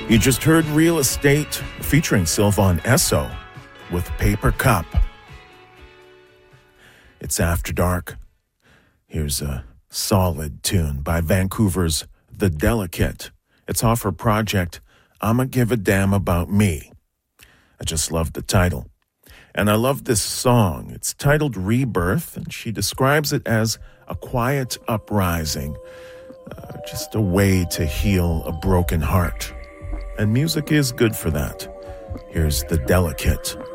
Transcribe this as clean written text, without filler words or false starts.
You just heard Real Estate featuring Sylvan Esso with Paper Cup. It's After Dark. Here's a solid tune by Vancouver's The Delicate. It's off her project, I'ma Give a Damn About Me. I just love the title. And I love this song. It's titled Rebirth, and she describes it as a quiet uprising, just a way to heal a broken heart. And music is good for that. Here's The Delicate.